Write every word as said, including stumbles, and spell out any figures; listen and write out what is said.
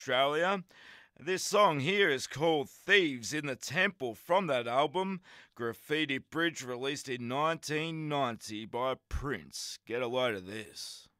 Australia. This song here is called Thieves in the Temple from that album, Graffiti Bridge, released in nineteen ninety by Prince. Get a load of this.